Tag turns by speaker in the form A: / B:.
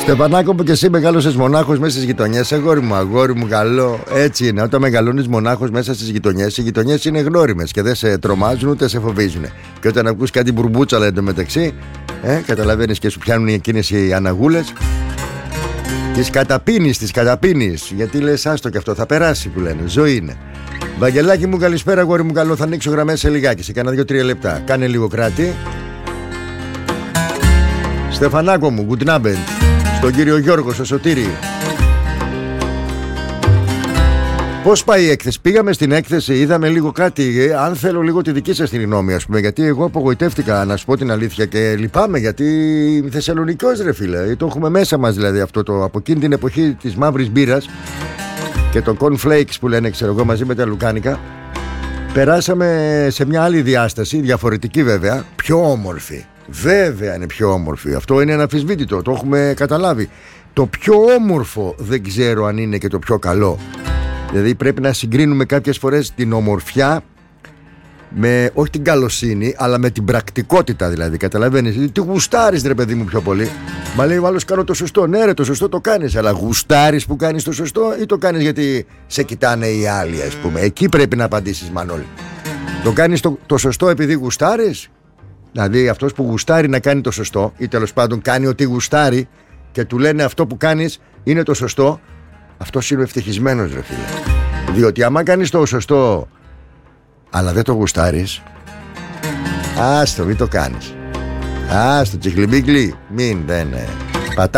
A: Στεφανάκο, που και εσύ μεγάλωσες μονάχος μέσα στις γειτονιές. Αγόρι μου, καλό. Έτσι είναι. Όταν μεγαλώνεις μονάχος μέσα στις γειτονιές, οι γειτονιές είναι γνώριμες και δεν σε τρομάζουν ούτε σε φοβίζουν. Και όταν ακούς κάτι μπουρμπούτσαλα εντωμεταξύ, καταλαβαίνεις και σου πιάνουν εκείνες οι αναγούλες. Τις καταπίνεις. Γιατί λες, άστο και αυτό θα περάσει που λένε. Ζωή είναι. Βαγγελάκι μου, καλησπέρα, αγόρι μου, καλό. Θα ανοίξω γραμμές σε λιγάκι, σε κάνα 2-3 λεπτά. Κάνε λίγο κράτη. Στεφανάκο μου, good night. Στον κύριο Γιώργο, στο Σωτήρι. Πώς πάει η έκθεση? Πήγαμε στην έκθεση, είδαμε λίγο κάτι. Αν θέλω λίγο τη δική σας την γνώμη, ας πούμε. Γιατί εγώ απογοητεύτηκα, να σου πω την αλήθεια, και λυπάμαι. Γιατί Θεσσαλονικός, ρε φίλε. Το έχουμε μέσα μας δηλαδή αυτό το. Από εκείνη την εποχή της μαύρης μπύρας και των cornflakes που λένε, ξέρω εγώ, μαζί με τα λουκάνικα. Περάσαμε σε μια άλλη διάσταση, διαφορετική βέβαια, πιο όμορφη. Βέβαια είναι πιο όμορφη. Αυτό είναι αναμφισβήτητο, το έχουμε καταλάβει. Το πιο όμορφο δεν ξέρω αν είναι και το πιο καλό. Δηλαδή πρέπει να συγκρίνουμε κάποιες φορές την ομορφιά με, όχι την καλοσύνη, αλλά με την πρακτικότητα δηλαδή. Καταλαβαίνεις? Τι γουστάρεις, ρε παιδί μου, πιο πολύ? Μα λέει ο άλλος, κάνω το σωστό. Ναι, ρε, το σωστό το κάνεις, αλλά γουστάρεις που κάνεις το σωστό ή το κάνεις γιατί σε κοιτάνε οι άλλοι, ας πούμε? Εκεί πρέπει να απαντήσεις, Μανώλη. Το κάνεις το σωστό επειδή γουστάρεις? Δηλαδή αυτός που γουστάρει να κάνει το σωστό, ή τέλος πάντων κάνει ό,τι γουστάρει και του λένε αυτό που κάνεις είναι το σωστό, αυτός είναι ευτυχισμένος, ρε φίλε. Διότι άμα κάνεις το σωστό αλλά δεν το γουστάρεις, άστο, μην το κάνεις. Άστο, τσιχλιμπίγκλι, μην, δεν.